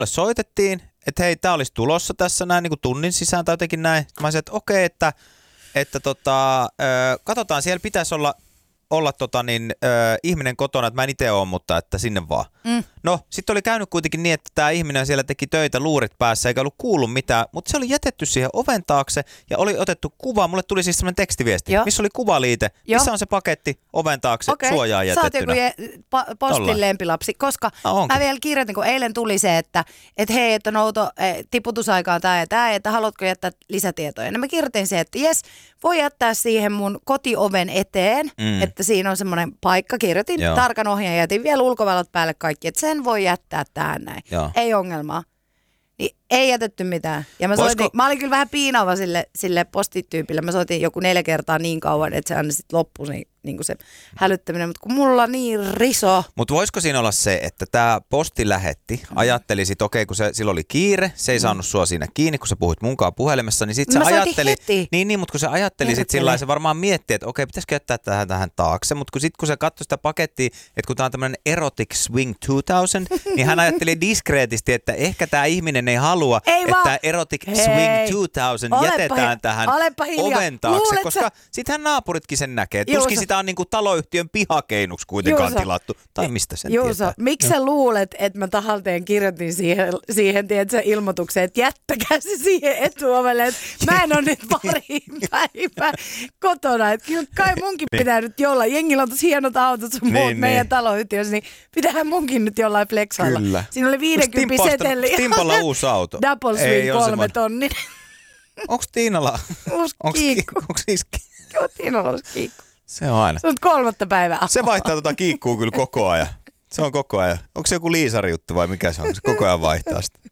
soitettiin, että hei, tää olisi tulossa tässä näin niin kuin tunnin sisään tai jotenkin näin. Mä olisin, että okei, että katsotaan, siellä pitäisi olla ihminen kotona, että mä en itse ole, mutta että sinne vaan. No, sitten oli käynyt kuitenkin niin, että tämä ihminen siellä teki töitä luurit päässä eikä ollut kuullut mitään, mutta se oli jätetty siihen oven taakse ja oli otettu kuva. Mulle tuli siis semmoinen tekstiviesti, missä oli kuvaliite, missä on se paketti oven taakse, suojaan jätettynä. Sä oot joku postin lempilapsi, koska mä vielä kirjoitin, kun eilen tuli se, että hei, että Nouto, tiputusaika on tää ja tää, että haluatko jättää lisätietoja. Ja mä kirjoitin se, että jes, voi jättää siihen mun kotioven eteen, että siinä on semmoinen paikka. Kirjoitin tarkan ohjeen ja jätin vielä ulkovalot päälle kaikki, että sen voi jättää tähän näin. Joo. Ei ongelmaa. Niin ei jätetty mitään. Ja mä olin kyllä vähän piinaava sille postityypille. Mä soitin joku 4 kertaa niin kauan, että se aina sitten loppui niin kuin se hälyttäminen. Mutta kun mulla on niin riso. Mutta voisiko siinä olla se, että tämä posti lähetti, ajatteli sit, okei, kun sillä oli kiire, se ei saanut sua siinä kiinni, kun sä puhuit munkaan puhelimessa, niin sitten se ajatteli. Niin, mutta kun se ajatteli sitten sillä se varmaan mietti, että okei, pitäisikö jättää tähän taakse. Mutta kun se katsoi sitä pakettia, että kun tämä on tämmöinen Erotic Swing 2000, niin hän ajatteli diskreetisti, että ehkä tämä ihminen ei halua, että Erotic Swing 2000 jätetään tähän oven taakse, koska sittenhän naapuritkin sen näkee. Tuskin sitä on niinku taloyhtiön pihakeinuksi kuitenkaan tilattu. Tai mistä sen tietää? Miksi sä luulet, että mä tahalteen kirjoitin siihen tiedätkö, ilmoitukseen, että jättäkää se siihen etuovelle, että mä en ole nyt pari päivää kotona. Että kyllä kai munkin pitää nyt jollain. Jengillä on tosi hienot autot sun muut meidän taloyhtiössä, niin pitäähän munkin nyt jollain flexailla. Kyllä. Siinä oli 50 seteli. Timpalla uusi auto. Double swing 3 tonnin. Onko Tiinalla? Onko kiikku? Joo, Tiinalla olisi kiikku. Se on aina. Se on 3. päivää. Se vaihtaa kiikkuu kyllä koko ajan. Se on koko ajan. Onko se joku Liisari-juttu vai mikä se on? Se koko ajan vaihtaa sitä.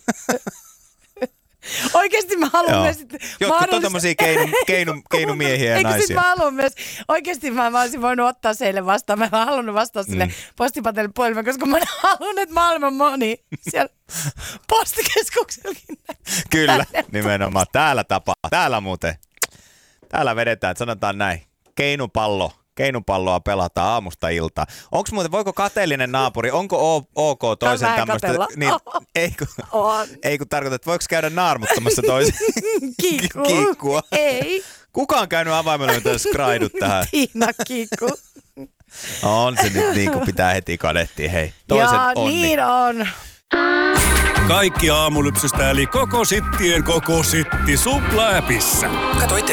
Oikeasti mä haluan myös... Jotkut on tämmöisiä keinumiehiä ja naisia. Eikö sit mä haluan myös... Oikeasti mä olisin voinut ottaa seille vastaan. Mä en halunnut vastaa sille postipatelille puhelimeen, koska mä haluan, että maailman moni siellä postikeskuksellakin. Kyllä, nimenomaan. Täällä muuten. Täällä vedetään, että sanotaan näin. Keinupalloa pelataan aamusta iltaan. Onko muuten, voiko kateellinen naapuri, onko ok toisen tämmöistä? Niin, ei kun tarkoita, että voiko käydä naarmuttamassa toisen kiikkua? Ei. Kuka on käynyt avaimella, mitä skraidut tähän? Tiina kiikku. On se nyt niin kuin pitää heti kadettiin, hei. Toisen onni. Niin on. Kaikki aamulypsystä eli koko sittien koko sitti Supla-appissa. Kato itse.